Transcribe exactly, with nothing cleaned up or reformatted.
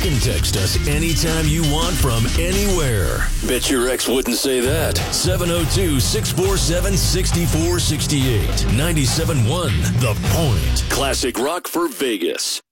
can text us anytime you want from anywhere. Bet your ex wouldn't say that. seven oh two, six four seven, six four six eight. ninety-seven point one The Point. Classic rock for Vegas.